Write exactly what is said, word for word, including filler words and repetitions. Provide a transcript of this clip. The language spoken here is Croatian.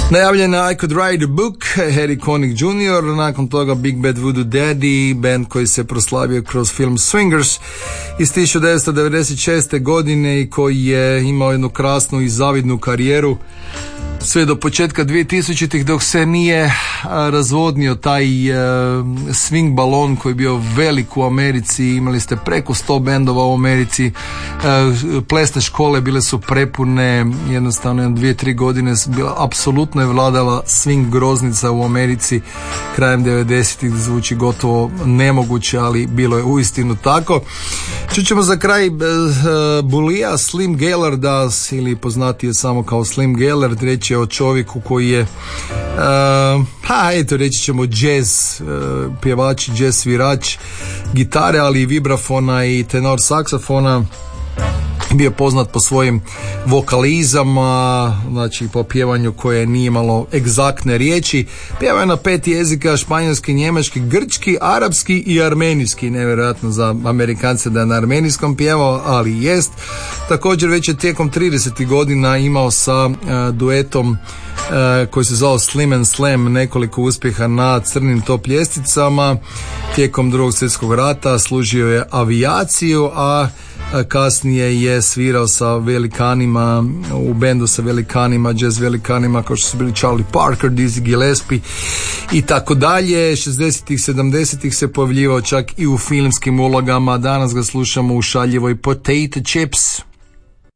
Najavljena I Could Write a Book, Harry Connick junior, nakon toga Big Bad Voodoo Daddy, band koji se proslavio kroz film Swingers iz tisuću devetsto devedeset šeste. godine i koji je imao jednu krasnu i zavidnu karijeru sve do početka dvije-tisućitih, dok se nije razvodnio taj uh, swing balon koji je bio velik u Americi. Imali ste preko sto bendova u Americi, uh, plesne škole bile su prepune, jednostavno dvije, tri godine bila, apsolutno je vladala swing groznica u Americi krajem devedesetih. Zvuči gotovo nemoguće, ali bilo je uistinu tako. Čućemo za kraj uh, Bulija, Slim Gaillarda, ili poznatije samo kao Slim Gaillard. Reći je o čovjeku koji je uh, pa eto reći ćemo jazz uh, pjevač, jazz svirač gitare, ali i vibrafona i tenor saksofona. Bio poznat po svojim vokalizama, znači po pjevanju koje nije imalo egzaktne riječi. Pjevao je na pet jezika: španjolski, njemački, grčki, arapski i armenijski. Nevjerojatno za Amerikance da je na armenijskom pjevao, ali jest. Također već je tijekom tridesetih godina imao sa uh, duetom uh, koji se zvao Slim and Slam nekoliko uspjeha na crnim top ljestvicama. Tijekom Drugog svjetskog rata služio je avijaciju, a kasnije je svirao sa velikanima, u bendu sa velikanima, jazz velikanima kao što su bili Charlie Parker, Dizzy Gillespie i tako dalje. šezdesetih, sedamdesetih se pojavljivao čak i u filmskim ulogama. Danas ga slušamo u šaljivoj Potato Chips.